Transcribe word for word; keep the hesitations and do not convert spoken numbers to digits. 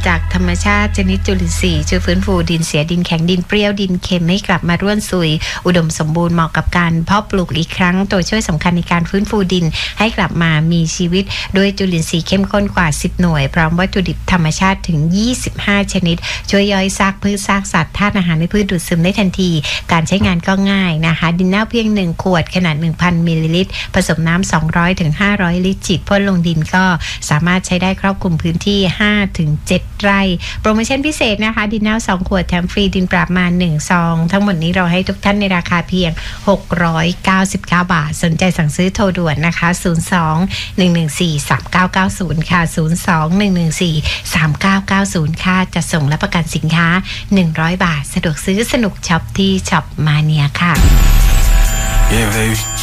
จากธรรมชาติชนิดจุลินทรีย์ช่วยฟื้นฟูดินเสียดินแข็งดินเปรี้ยวดินเค็มให้กลับมาร่วนซุยอุดมสมบูรณ์เหมาะกับการเพาะปลูกอีกครั้งตัวช่วยสำคัญในการฟื้นฟูดินให้กลับมามีชีวิตด้วยจุลินทรีย์เข้มข้นกว่าสิบหน่วยพร้อมวัตถุดิบธรรมชาติถึงยี่สิบห้าชนิดช่วยย่อยซากพืชซากสัตว์ธาตุอาหารในพืชดูดซึมได้ทันทีการใช้งานก็ง่ายนะคะดินเน่าเพียงหนึ่งขวดขนาด หนึ่งพัน มิลลิลิตรผสมน้ำสองร้อยถึงห้าร้อยลิตรฉีดพ่นลงดินก็สามารถใช้ได้ครอบคลุมพื้นที่ ห้าถึงเจ็ด ไร่โปรโมชั่นพิเศษนะคะดินเน่าสองขวดแถมฟรีดินปราบมารหนึ่งซองทั้งหมดนี้เราให้ทุกท่านในราคาเพียงหกร้อยเก้าสิบเก้าบาทสนใจสั่งซื้อโทรด่วนนะคะศูนย์ สอง หนึ่ง หนึ่ง สี่ สาม เก้า เก้า ศูนย์ค่ะศูนย์ สอง หนึ่ง หนึ่ง สี่ สาม เก้า เก้า ศูนย์ค่ะจะส่งและประกันสินค้าหนึ่งร้อยบาทสะดวกซื้อสนุกช็อปที่ช็อปมาเนียค่ะ Yeah, baby.